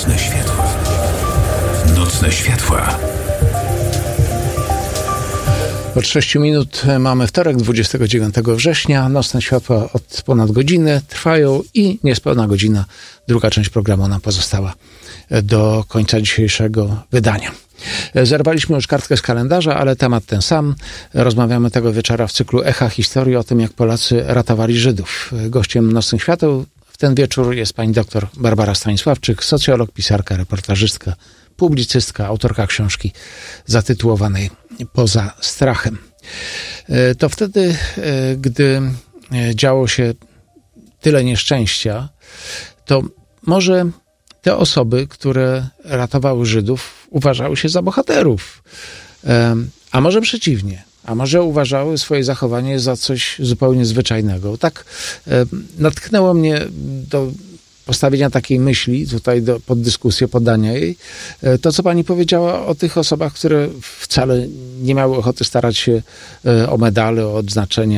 Nocne światła. Nocne światła. Od 6 minut mamy wtorek, 29 września. Nocne światła od ponad godziny trwają i niespełna godzina. Druga część programu nam pozostała do końca dzisiejszego wydania. Zerwaliśmy już kartkę z kalendarza, ale temat ten sam. Rozmawiamy tego wieczora w cyklu Echa Historii o tym, jak Polacy ratowali Żydów. Gościem Nocnych Świateł w ten wieczór jest pani doktor Barbara Stanisławczyk, socjolog, pisarka, reportażystka, publicystka, autorka książki zatytułowanej Poza strachem. To wtedy, gdy działo się tyle nieszczęścia, to może te osoby, które ratowały Żydów, uważały się za bohaterów. A może przeciwnie. A może uważały swoje zachowanie za coś zupełnie zwyczajnego. Tak natknęło mnie do postawienia takiej myśli, tutaj pod dyskusję, podania jej, to co pani powiedziała o tych osobach, które wcale nie miały ochoty starać się o medale, o odznaczenia,